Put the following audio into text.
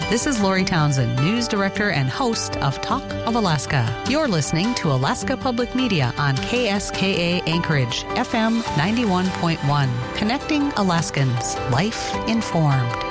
This is Lori Townsend, News Director and host of Talk of Alaska. You're listening to Alaska Public Media on KSKA Anchorage, FM 91.1, connecting Alaskans, life informed.